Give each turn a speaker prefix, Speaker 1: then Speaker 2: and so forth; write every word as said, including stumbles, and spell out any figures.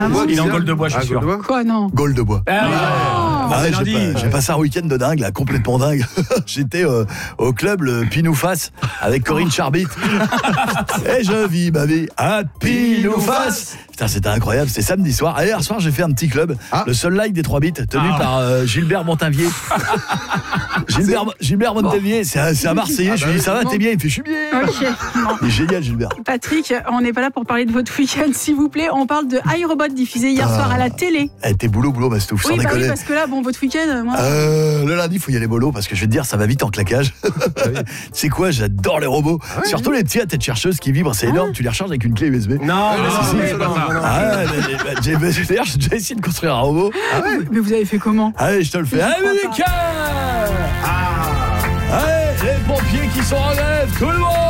Speaker 1: Ah bon,
Speaker 2: Il est en Gaule de Bois, je suis sûr.
Speaker 1: Quoi, non?
Speaker 3: Gaule de Bois.
Speaker 2: Ah,
Speaker 3: Ah ouais, j'ai, pas, j'ai passé un week-end de dingue, là, complètement dingue. J'étais euh, au club le Pinouface avec Corinne Charbit. Et je vis ma vie à Pinouface. Putain, c'était incroyable, c'était samedi soir. Et hier soir, j'ai fait un petit club, ah. le Seul Like des trois bits, tenu ah. par euh, Gilbert Montavier. Gilbert, Gilbert Montavier, c'est un, c'est un Marseillais. Ah bah je lui dis, ça va, t'es bien? Il me fait, je suis bien. Okay. Il est génial, Gilbert.
Speaker 1: Patrick, on n'est pas là pour parler de votre week-end, s'il vous plaît. On parle de iRobot diffusé hier ah. soir à la télé.
Speaker 3: Eh, t'es boulot, boulot, Mastouf,
Speaker 1: oui,
Speaker 3: sans
Speaker 1: bah
Speaker 3: déconner.
Speaker 1: Oui, parce que là, bon, votre week-end, moi...
Speaker 3: Euh, le lundi, il faut y aller mollo, parce que je vais te dire, ça va vite en claquage. Ah oui. Tu sais quoi, j'adore les robots. Ah oui, surtout oui. les petits à tête chercheuse qui vibrent, c'est ah énorme. Tu les recharges avec une clé U S B.
Speaker 2: Non, non,
Speaker 3: si,
Speaker 2: non,
Speaker 3: si.
Speaker 2: non, non, non, non.
Speaker 3: Ah, j'ai, d'ailleurs, j'ai déjà essayé de construire un robot.
Speaker 1: Ah ouais. Mais vous avez fait comment?
Speaker 3: Allez, je te le fais. Allez, les gars. Allez, les pompiers qui sont en grève, tout le monde.